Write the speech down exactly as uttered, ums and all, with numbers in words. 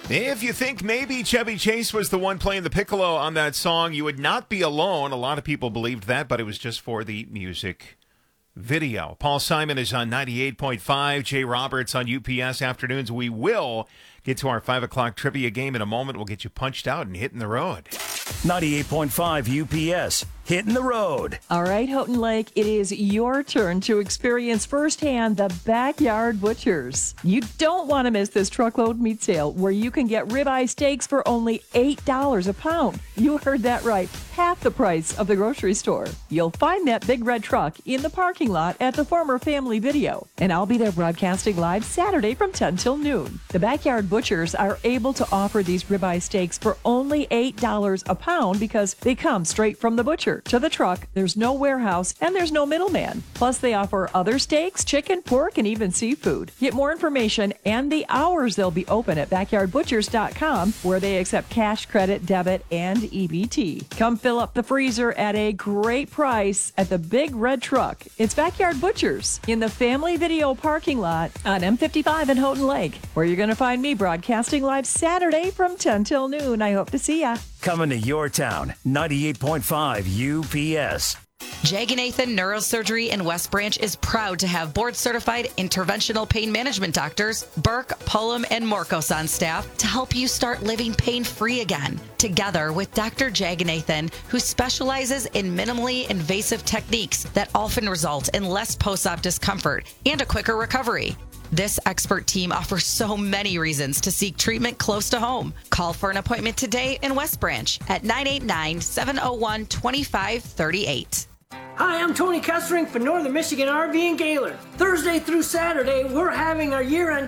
If you think maybe Chevy Chase was the one playing the piccolo on that song, you would not be alone. A lot of people believed that, but it was just for the music video. Paul Simon is on ninety-eight point five. Jay Roberts on U P S Afternoons. We will get to our five o'clock trivia game in a moment. We'll get you punched out and hitting the road. ninety-eight point five U P S, hitting the road. All right, Houghton Lake, it is your turn to experience firsthand the Backyard Butchers. You don't want to miss this truckload meat sale where you can get ribeye steaks for only eight dollars a pound. You heard that right, half the price of the grocery store. You'll find that big red truck in the parking lot at the former Family Video, and I'll be there broadcasting live Saturday from ten till noon. The Backyard Butchers are able to offer these ribeye steaks for only eight dollars a pound because they come straight from the butcher to the truck. There's no warehouse and there's no middleman. Plus, they offer other steaks, chicken, pork, and even seafood. Get more information and the hours they'll be open at backyard butchers dot com, where they accept cash, credit, debit, and E B T. Come fill up the freezer at a great price at the big red truck. It's Backyard Butchers in the Family Video parking lot on M fifty-five in Houghton Lake, where you're going to find me broadcasting live Saturday from ten till noon. I hope to see ya. Coming to your town, ninety-eight point five U P S. Jaganathan Neurosurgery in West Branch is proud to have board-certified interventional pain management doctors Burke, Pullum, and Morkos on staff to help you start living pain-free again. Together with Doctor Jaganathan, who specializes in minimally invasive techniques that often result in less post-op discomfort and a quicker recovery. This expert team offers so many reasons to seek treatment close to home. Call for an appointment today in West Branch at nine eight nine, seven oh one, two five three eight. Hi, I'm Tony Kessering for Northern Michigan R V and Gaylor. Thursday through Saturday, we're having our year-end